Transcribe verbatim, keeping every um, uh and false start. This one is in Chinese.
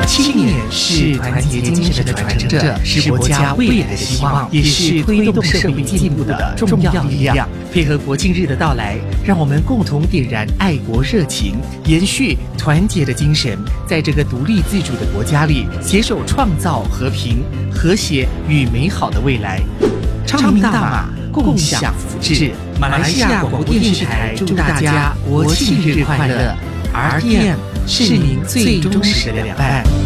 青年是团结精神的传承者，是国家未来的希望，也是推动社会进步的重要力量。配合国庆日的到来，让我们共同点燃爱国热情，延续团结的精神，在这个独立自主的国家里，携手创造和平、和谐与美好的未来。昌明大马，共享福祉。马来西亚广播电视台祝大家国庆日快乐 ！R T M 是您最忠实的良伴。